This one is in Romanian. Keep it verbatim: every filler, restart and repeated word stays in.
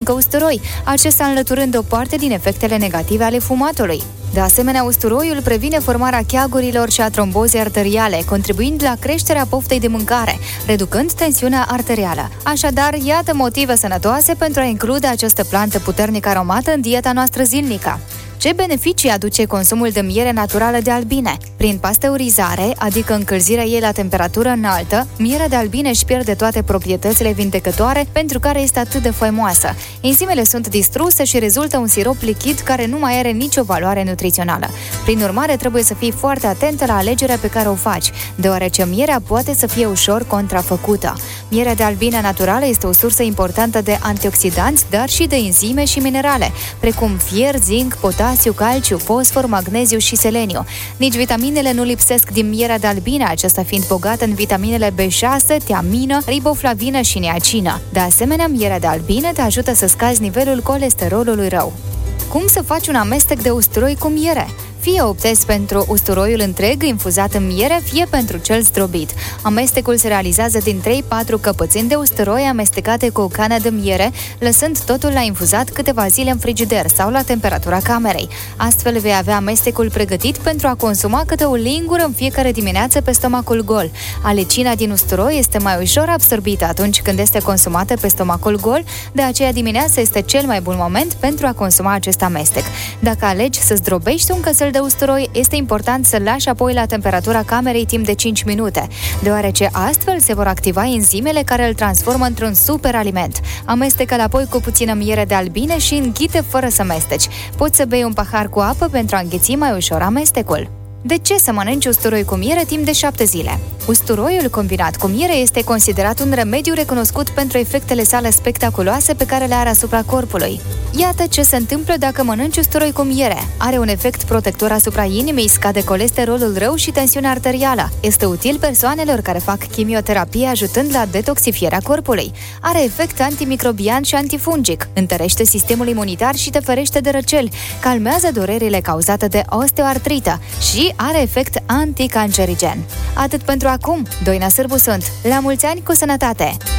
mănâncă usturoi, acesta înlăturând o parte din efectele negative ale fumatului. De asemenea, usturoiul previne formarea cheagurilor și a trombozei arteriale, contribuind la creșterea poftei de mâncare, reducând tensiunea arterială. Așadar, iată motive sănătoase pentru a include această plantă puternic aromată în dieta noastră zilnică. Ce beneficii aduce consumul de miere naturală de albine? Prin pasteurizare, adică încălzirea ei la temperatură înaltă, mierea de albine își pierde toate proprietățile vindecătoare pentru care este atât de faimoasă. Enzimele sunt distruse și rezultă un sirop lichid care nu mai are nicio valoare nutrițională. Prin urmare, trebuie să fii foarte atentă la alegerea pe care o faci, deoarece mierea poate să fie ușor contrafăcută. Mierea de albine naturală este o sursă importantă de antioxidanți, dar și de enzime și minerale, precum fier, zinc, potasiu, calciu, fosfor, magneziu și seleniu. Nici vitaminele nu lipsesc din mierea de albine, aceasta fiind bogată în vitaminele B șase, tiamină, riboflavină și niacină. De asemenea, mierea de albine te ajută să scazi nivelul colesterolului rău. Cum să faci un amestec de usturoi cu miere? Fie optezi pentru usturoiul întreg infuzat în miere, fie pentru cel zdrobit. Amestecul se realizează din trei patru căpățâni de usturoi amestecate cu o cană de miere, lăsând totul la infuzat câteva zile în frigider sau la temperatura camerei. Astfel vei avea amestecul pregătit pentru a consuma câte o lingură în fiecare dimineață pe stomacul gol. Alecina din usturoi este mai ușor absorbită atunci când este consumată pe stomacul gol, de aceea dimineața este cel mai bun moment pentru a consuma acest amestec. Dacă alegi să zdrobești un cățel de usturoi, este important să-l lași apoi la temperatura camerei timp de cinci minute, deoarece astfel se vor activa enzimele care îl transformă într-un super aliment. Amestecă-l apoi cu puțină miere de albine și înghite fără să mesteci. Poți să bei un pahar cu apă pentru a înghiți mai ușor amestecul. De ce să mănânci usturoi cu miere timp de șapte zile? Usturoiul combinat cu miere este considerat un remediu recunoscut pentru efectele sale spectaculoase pe care le are asupra corpului. Iată ce se întâmplă dacă mănânci usturoi cu miere. Are un efect protector asupra inimii, scade colesterolul rău și tensiunea arterială. Este util persoanelor care fac chimioterapie, ajutând la detoxifierea corpului. Are efect antimicrobian și antifungic, întărește sistemul imunitar și te ferește de răceli, calmează durerile cauzate de osteoartrită și are efect anticancerigen. Atât pentru acum, Doina Sârbu sunt. La mulți ani cu sănătate!